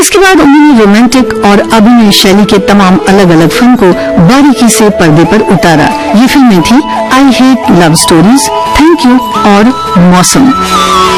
इसके बाद उन्होंने रोमांटिक और अभिनय शैली के तमाम अलग अलग फिल्म को बारीकी से पर्दे पर उतारा। ये फिल्में थी I hate love stories, thank you और मौसम।